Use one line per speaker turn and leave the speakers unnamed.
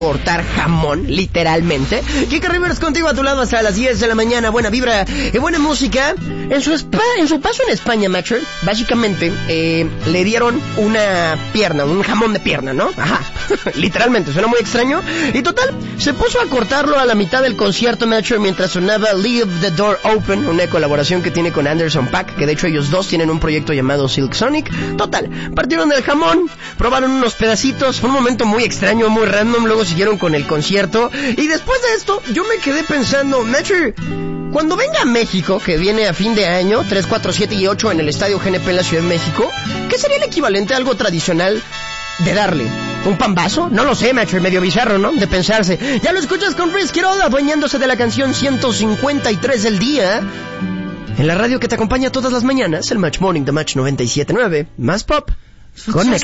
cortar jamón, literalmente. Kike Rivers contigo a tu lado hasta las 10 de la mañana. Buena vibra y buena música. En su paso en España, macho, básicamente le dieron una pierna, un jamón de pierna, ¿no? Ajá, literalmente, suena muy extraño. Y total, se puso a cortarlo a la mitad del concierto, macho, mientras sonaba Leave the Door Open, una colaboración que tiene con Anderson .Paak, que de hecho ellos dos tienen un proyecto llamado Silk Sonic. Total, partieron el jamón, probaron unos pedacitos, fue un momento muy extraño, muy random, luego siguieron con el concierto, y después de esto, yo me quedé pensando, macho, cuando venga a México, que viene a fin de año, 3, 4, 7 y 8 en el Estadio GNP en la Ciudad de México, ¿qué sería el equivalente a algo tradicional de darle? ¿Un pambazo? No lo sé, macho, medio bizarro, ¿no? De pensarse. Ya lo escuchas con Riz Quiroga, adueñándose de la canción 153 del día, en la radio que te acompaña todas las mañanas, el Match Morning de Match 97.9, más pop, con